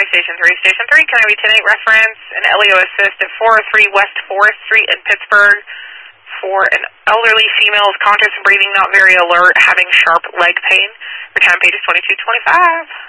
Station 3. Station 3, can I be 10-8 reference and LEO assist at 403 West Forest Street in Pittsburgh for an elderly female is conscious and breathing, not very alert, having sharp leg pain. Her time page is 2225.